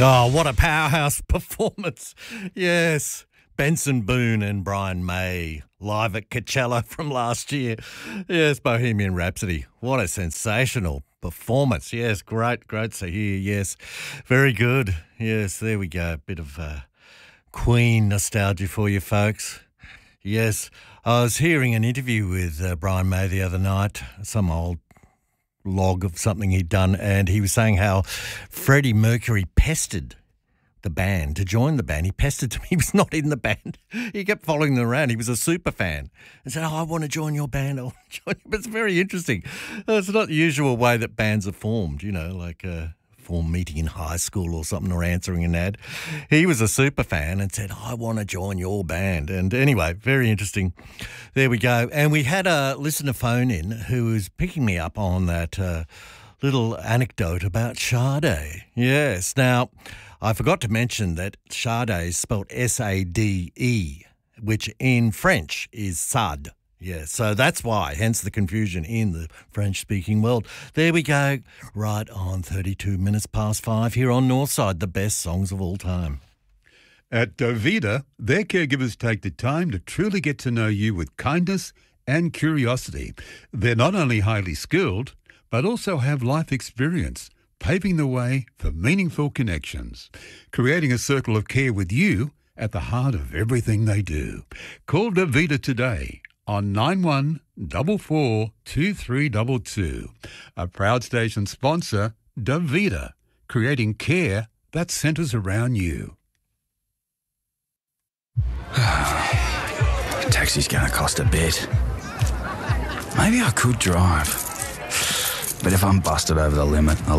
Oh, what a powerhouse performance. Yes. Benson Boone and Brian May live at Coachella from last year. Yes, Bohemian Rhapsody. What a sensational performance. Yes, great to hear. Yes, very good. Yes, there we go. A bit of Queen nostalgia for you folks. Yes, I was hearing an interview with Brian May the other night, some old log of something he'd done, and he was saying how Freddie Mercury pestered the band to join the band. He pestered them. He was not in the band. He kept following them around. He was a super fan and said, I want to join your band. I want to join you. But it's very interesting. It's not the usual way that bands are formed, like form meeting in high school or something, or answering an ad. He was a super fan and said, I want to join your band. And anyway, very interesting. There we go. And we had a listener phone in who was picking me up on that little anecdote about Sade. Yes. Now, I forgot to mention that Sade is spelled S-A-D-E, which in French is Sade. Yeah, so that's why, hence the confusion in the French-speaking world. There we go, right on 32 minutes past 5 here on Northside, the best songs of all time. At Dovida, their caregivers take the time to truly get to know you with kindness and curiosity. They're not only highly skilled, but also have life experience, paving the way for meaningful connections, creating a circle of care with you at the heart of everything they do. Call Davida today on 91442322. A proud station sponsor, Davida, creating care that centres around you. Taxi's going to cost a bit. Maybe I could drive. But if I'm busted over the limit,